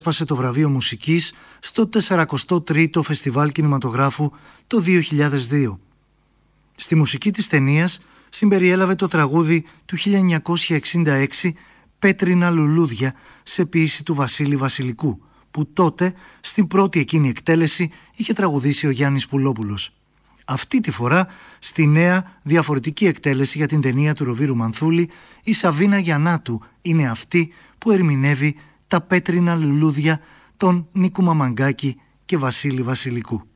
Έσπασε το βραβείο μουσικής στο 43ο Φεστιβάλ Κινηματογράφου το 2002. Στη μουσική της ταινίας συμπεριέλαβε το τραγούδι του 1966 «Πέτρινα λουλούδια» σε ποίηση του Βασίλη Βασιλικού, που τότε στην πρώτη εκείνη εκτέλεση είχε τραγουδήσει ο Γιάννης Πουλόπουλος. Αυτή τη φορά, στη νέα διαφορετική εκτέλεση για την ταινία του Ροβίρου Μανθούλη, η Σαβίνα Γιαννάτου είναι αυτή που ερμηνεύει τα πέτρινα λουλούδια των Νίκου Μαμαγκάκη και Βασίλη Βασιλικού.